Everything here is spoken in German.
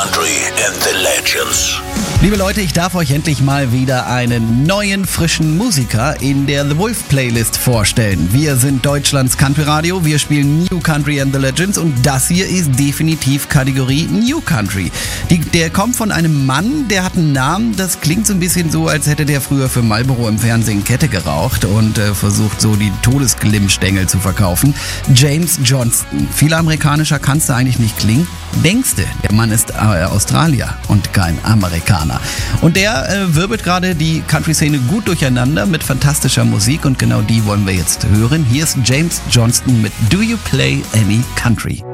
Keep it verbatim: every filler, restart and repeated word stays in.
Country and the Legends. Liebe Leute, ich darf euch endlich mal wieder einen neuen, frischen Musiker in der The Wolf Playlist vorstellen. Wir sind Deutschlands Country Radio, wir spielen New Country and the Legends und das hier ist definitiv Kategorie New Country. Die, der kommt von einem Mann, der hat einen Namen, das klingt so ein bisschen so, als hätte der früher für Marlboro im Fernsehen Kette geraucht und äh, versucht so die Todesglimmstängel zu verkaufen. James Johnston. Viel amerikanischer kannst du eigentlich nicht klingen. Denkste, der Mann ist äh, Australier und kein Amerikaner. Und der äh, wirbelt gerade die Country-Szene gut durcheinander mit fantastischer Musik und genau die wollen wir jetzt hören. Hier ist James Johnston mit Do You Play Any Country?